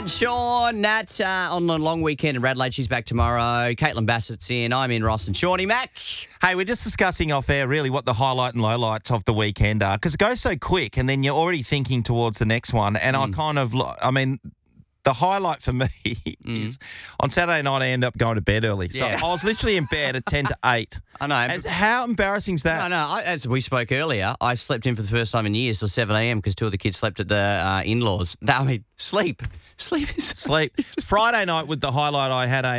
and Sean. Nat on the long weekend in Radelaide. She's back tomorrow. Caitlin Bassett's in. I'm in. Ross and Shawnee Mac. Hey, we're just discussing off air really what the highlight and lowlights of the weekend are, because it goes so quick and then you're already thinking towards the next one. And the highlight for me is on Saturday night I end up going to bed early. So Yeah. I was literally in bed at 10 to 8. I know. And how embarrassing is that? No. As we spoke earlier, I slept in for the first time in years till 7 a.m. because two of the kids slept at the in-laws. Sleep. Sleep. Friday night with the highlight, I had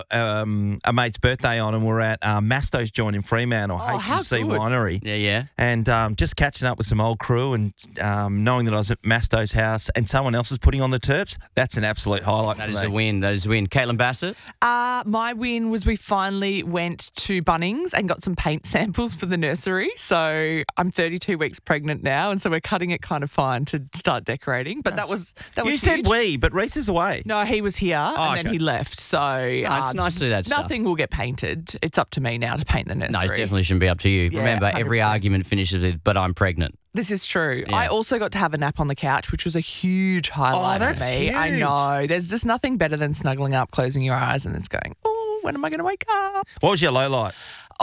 a mate's birthday on, and we're at Masto's joint in Fremantle, HMC Winery. Yeah. And just catching up with some old crew and knowing that I was at Masto's house and someone else was putting on the Terps, that's an absolute highlight That for is me. a win. Caitlin Bassett? My win was we finally went to Bunnings and got some paint samples for the nursery. So I'm 32 weeks pregnant now, and so we're cutting it kind of fine to start decorating. But that was You said we, but Reese is away. No, he was here and then okay. he left. So it's nice to do that stuff. Nothing will get painted. It's up to me now to paint the nursery. No, it definitely shouldn't be up to you. Yeah, Remember, every 100%. argument finishes with, but I'm pregnant. This is true. Yeah. I also got to have a nap on the couch, which was a huge highlight that's for me. I huge. know. There's just nothing better than snuggling up, closing your eyes, and it's going, oh, when am I going to wake up? What was your low light?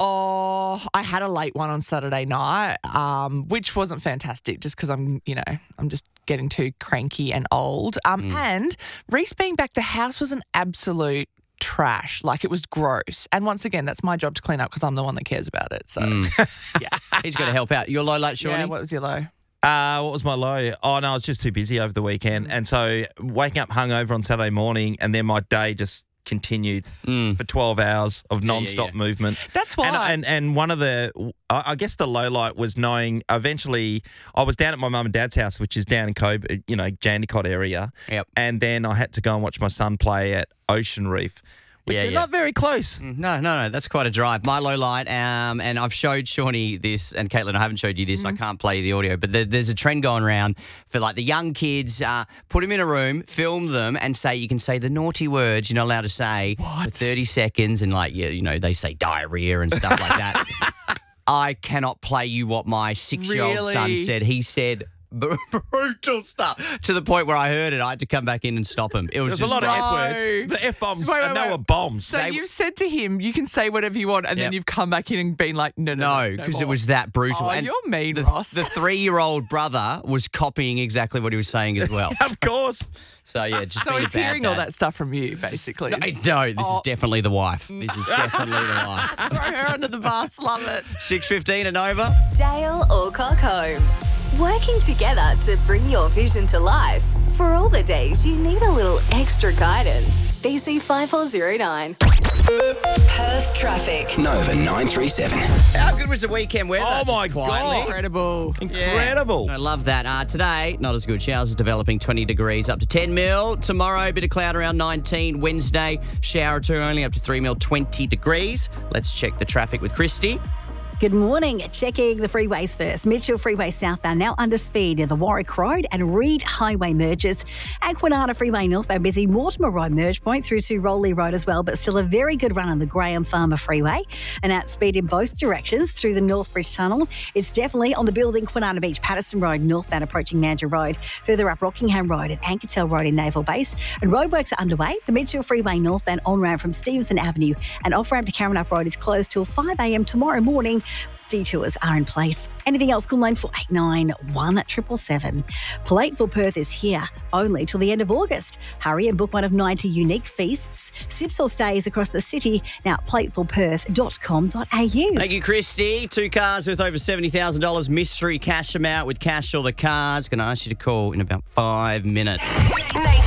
Oh, I had a late one on Saturday night, which wasn't fantastic just because I'm just getting too cranky and old. And Reese being back, the house was an absolute trash. Like, it was gross. And once again, that's my job to clean up because I'm the one that cares about it. So, yeah. He's got to help out. Your low light, Shawnee? Yeah, what was your low? What was my low? Oh, no, I was just too busy over the weekend. And so waking up hungover on Saturday morning, and then my day just continued for 12 hours of non-stop movement. That's why. And one of the, I guess the low light was knowing eventually I was down at my mum and dad's house, which is down in Coburg, Jandakot area. Yep. And then I had to go and watch my son play at Ocean Reef, which are not very close. No, that's quite a drive. My low light, and I've showed Shawnee this, and Caitlin, I haven't showed you this. I can't play the audio, but there's a trend going around for like the young kids. Put them in a room, film them, and you can say the naughty words you're not allowed to say for 30 seconds, and they say diarrhea and stuff like that. I cannot play you what my 6-year-old son said. He said brutal stuff to the point where I heard it. I had to come back in and stop him. It was There's a lot of F words. The F bombs, and they were bombs. So you've said to him, you can say whatever you want, and then you've come back in and been like, no, because it was that brutal. Oh, and you're mean, Ross. The 3-year-old brother was copying exactly what he was saying as well. Of course. So yeah, just So being he's a bad hearing all dad. that stuff from you, basically. No, this is definitely the wife. This is definitely the wife. Throw her under the bus. Love it. 6:15 and over. Dale Alcock Holmes. Working together to bring your vision to life. For all the days you need a little extra guidance. BC 5409. Perth traffic. Nova 937. How good was the weekend weather? Oh, my Just quietly. God. Incredible. Incredible. I love that. Today, not as good. Showers are developing 20 degrees up to 10 mil. Tomorrow, bit of cloud around 19. Wednesday, shower or two only up to 3 mil, 20 degrees. Let's check the traffic with Christy. Good morning. Checking the freeways first. Mitchell Freeway southbound now under speed near the Warwick Road and Reed Highway merges. And Kwinana Freeway northbound busy. Mortimer Road merge point through to Rowley Road as well, but still a very good run on the Graham Farmer Freeway. And at speed in both directions through the Northbridge Tunnel. It's definitely on the building Kwinana Beach, Patterson Road northbound approaching Mandurah Road. Further up Rockingham Road and Ankertel Road in Naval Base. And roadworks are underway. The Mitchell Freeway northbound on-ramp from Stevenson Avenue and off-ramp to Karrinyup Road is closed till 5 a.m. tomorrow morning. Detours are in place. Anything else, call 9489 1777. Plateful Perth is here only till the end of August. Hurry and book one of 90 unique feasts, sips or stays across the city. Now, platefulperth.com.au. Thank you, Christy. 2 cars worth over $70,000. Mystery cash amount with cash or the cars. Going to ask you to call in about 5 minutes. Nathan